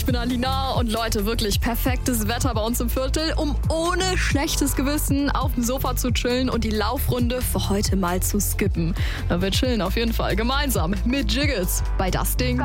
ich bin Alina und Leute, wirklich perfektes Wetter bei uns im Viertel, um ohne schlechtes Gewissen auf dem Sofa zu chillen und die Laufrunde für heute mal zu skippen. Da wir chillen auf jeden Fall gemeinsam mit Jiggles bei Das Ding.